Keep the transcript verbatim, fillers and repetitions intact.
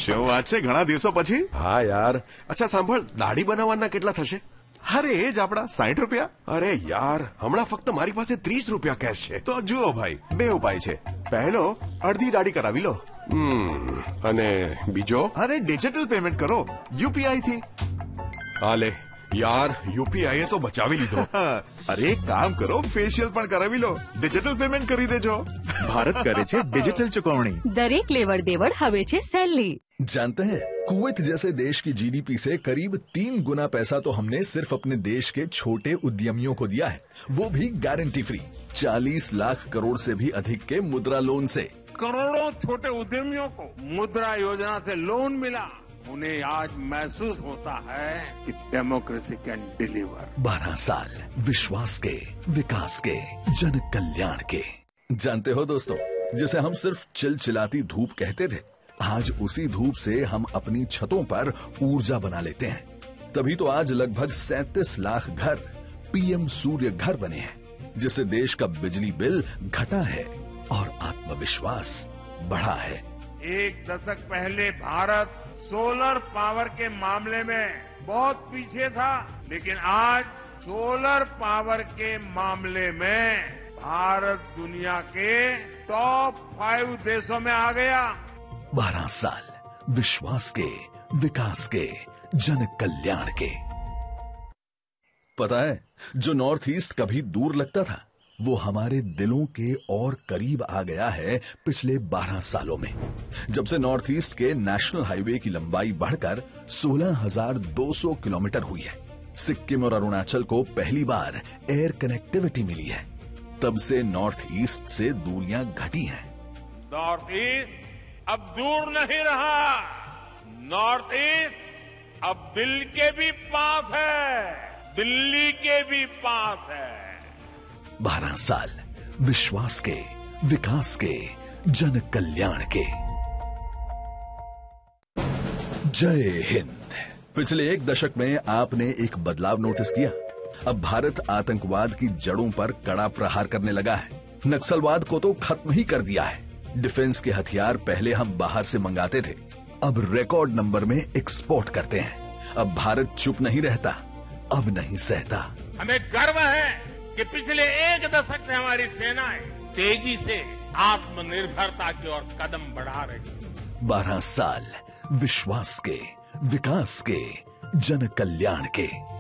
શું વાત છે, ઘણા દિવસો પછી? હા યાર. અચ્છા સાંભળ, દાઢી બનાવવાના કેટલા થશે? અરે એ જ આપડા સાઠ રૂપિયા. અરે યાર, હમણાં ફક્ત મારી પાસે ત્રીસ રૂપિયા કેશ છે. તો જુઓ ભાઈ, બે ઉપાય છે. પહેલો, અડધી દાઢી કરાવી લો. હમ અને બીજો? અરે ડિજિટલ પેમેન્ટ કરો યુપીઆઈ થી. હાલે યાર, યુપીઆઈ એ તો બચાવી લીધો. અરે એક કામ કરો, ફેશિયલ પણ કરાવી લો, ડિજિટલ પેમેન્ટ કરી દેજો. ભારત કરે છે ડિजिटल चुकौनी. दरेक लेवड़ देवड़ हवे छे सैली. जानते हैं, कुवैत जैसे देश की जीडीपी से करीब तीन गुना पैसा तो हमने सिर्फ अपने देश के छोटे उद्यमियों को दिया है, वो भी गारंटी फ्री. चालीस लाख करोड़ से भी अधिक के मुद्रा लोन से. करोड़ों छोटे उद्यमियों को मुद्रा योजना से लोन मिला. उन्हें आज महसूस होता है कि डेमोक्रेसी कैन डिलीवर. बारह साल विश्वास के, विकास के, जन कल्याण के. जानते हो दोस्तों, जिसे हम सिर्फ चिलचिलाती धूप कहते थे, आज उसी धूप से हम अपनी छतों पर ऊर्जा बना लेते हैं. तभी तो आज लगभग सैंतीस लाख घर पीएम सूर्य घर बने हैं, जिससे देश का बिजली बिल घटा है और आत्मविश्वास बढ़ा है. एक दशक पहले भारत सोलर पावर के मामले में बहुत पीछे था, लेकिन आज सोलर पावर के मामले में भारत दुनिया के टॉप फाइव देशों में आ गया. बारह साल विश्वास के, विकास के, जन कल्याण के. पता है, जो नॉर्थ ईस्ट कभी दूर लगता था, वो हमारे दिलों के और करीब आ गया है पिछले बारह सालों में. जब से नॉर्थ ईस्ट के नेशनल हाईवे की लंबाई बढ़कर सोलह हजार दो सौ किलोमीटर हुई है, सिक्किम और अरुणाचल को पहली बार एयर कनेक्टिविटी मिली है, तब से नॉर्थ ईस्ट से दूरियां घटी हैं. नॉर्थ ईस्ट अब दूर नहीं रहा. नॉर्थ ईस्ट अब दिल के भी पास है, दिल्ली के भी पास है. बारह साल विश्वास के, विकास के, जन कल्याण के. जय हिंद. पिछले एक दशक में आपने एक बदलाव नोटिस किया. अब भारत आतंकवाद की जड़ों पर कड़ा प्रहार करने लगा है. नक्सलवाद को तो खत्म ही कर दिया है. डिफेंस के हथियार पहले हम बाहर से मंगाते थे, अब रिकॉर्ड नंबर में एक्सपोर्ट करते हैं. अब भारत चुप नहीं रहता, अब नहीं सहता. हमें गर्व है कि पिछले एक दशक से हमारी सेनाएं तेजी से आत्मनिर्भरता की ओर कदम बढ़ा रही. बारह साल विश्वास के, विकास के, जन कल्याण के.